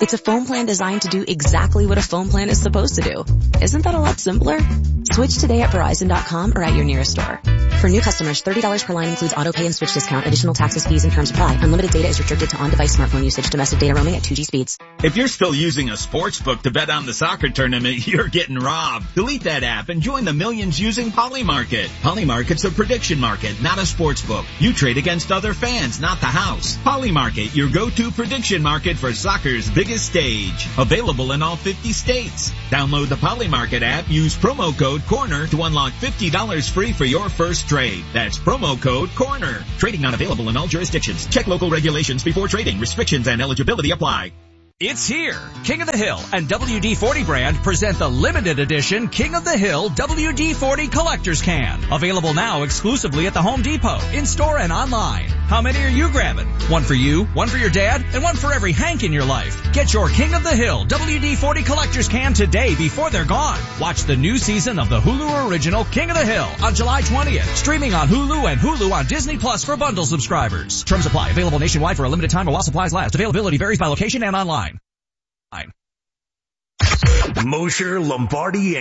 It's a phone plan designed to do exactly what a phone plan is supposed to do. Isn't that a lot simpler? Switch today at Verizon dot com or at your nearest store. For new customers, thirty dollars per line includes auto pay and switch discount. Additional taxes, fees, and terms apply. Unlimited data is restricted to on-device smartphone usage. Domestic data roaming at two G speeds. If you're still using a sports book to bet on the soccer tournament, you're getting robbed. Delete that app and join the millions using Polymarket. Polymarket's a prediction market, not a sports book. You trade against other fans, not the house. Polymarket, your go-to prediction market for soccer's biggest stage. Available in all fifty states. Download the Polymarket app, use promo code CORNER to unlock fifty dollars free for your first trade. That's promo code CORNER. Trading not available in all jurisdictions. Check local regulations before trading. Restrictions and eligibility apply. It's here. King of the Hill and W D forty brand present the limited edition King of the Hill W D forty Collector's Can. Available now exclusively at the Home Depot, in-store and online. How many are you grabbing? One for you, one for your dad, and one for every Hank in your life. Get your King of the Hill W D forty Collector's Can today before they're gone. Watch the new season of the Hulu original King of the Hill on July twentieth. Streaming on Hulu and Hulu on Disney Plus for bundle subscribers. Terms apply. Available nationwide for a limited time while supplies last. Availability varies by location and online. Mosher, Lombardi, and